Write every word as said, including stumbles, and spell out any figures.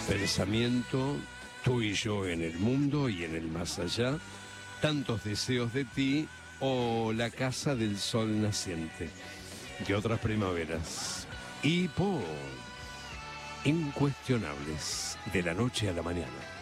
pensamiento, tú y yo en el mundo y en el más allá, tantos deseos de ti o la casa del sol naciente, de otras primaveras, y por incuestionables, de la noche a la mañana.